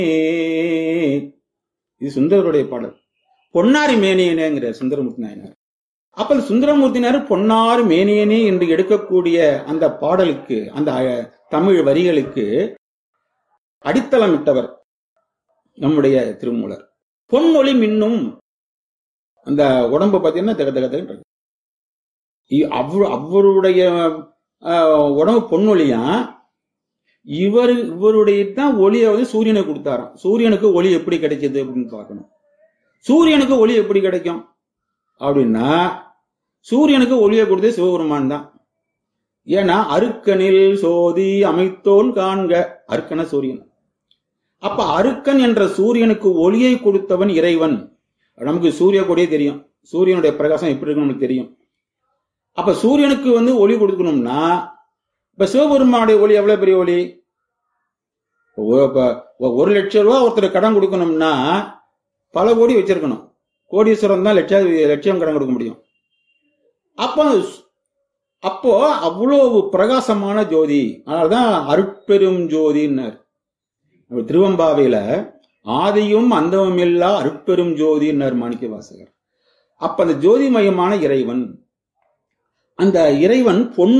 இது சுந்தரருடைய பாடல். பொன்னாரி மேனியனேங்கிற சுந்தரமூர்த்தி நாயனார். அப்ப சுந்தரமூர்த்தி நாயனார் பொன்னாரி மேனியனே என்று எடுக்கக்கூடிய அந்த பாடலுக்கு, அந்த தமிழ் வரிகளுக்கு அடித்தளமிட்டவர் நம்முடைய திருமூலர். பொன்னொளி மின்னும் அந்த உடம்பு பார்த்தீங்கன்னா தகதகதன்றது. அவருடைய உடம்பு பொன்னொழியா, இவருடைய தான் ஒளியை வந்து சூரியனை கொடுத்தாராம். சூரியனுக்கு ஒளி எப்படி கிடைச்சது அப்படின்னு பார்க்கணும். சூரியனுக்கு ஒளி எப்படி கிடைக்கும் அப்படின்னா, சூரியனுக்கு ஒளியை கொடுத்தது சிவபெருமான் தான். ஏன்னா அருக்கனில் சோதி அமைத்தோன் காண்க, அருக்கன சூரியன். அப்ப அருக்கன் என்ற சூரியனுக்கு ஒளியை கொடுத்தவன் இறைவன். நமக்கு சூரிய கொடியே தெரியும், சூரியனுடைய பிரகாசம் எப்படி இருக்கு நமக்கு தெரியும். அப்ப சூரியனுக்கு வந்து ஒளி கொடுக்கணும்னா, இப்ப சிவபெருமானுடைய ஒளி எவ்வளவு பெரிய ஒளி? 1 லட்சம் ரூபாய் ஒருத்தர் கடன் கொடுக்கணும்னா பல கோடி வச்சிருக்கணும். கோடீஸ்வரன் தான் லட்சம் கடன் கொடுக்க முடியும். அப்போ அவ்வளவு பிரகாசமான ஜோதி. அதனாலதான் அருட்பெரும் ஜோதின்னார் திருவம்பாவையில. ஆதியும் அந்தமும் இல்லா அருட்பெரும் ஜோதின்னார் மாணிக்க வாசகர். அப்ப அந்த ஜோதிமயமான இறைவன், அந்த இறைவன் பொன்